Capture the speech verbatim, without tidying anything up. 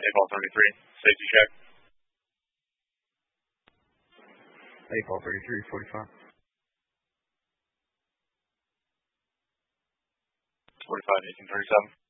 April thirty-three, safety check. April thirty-three, forty-five. forty-five, eighteen thirty-seven.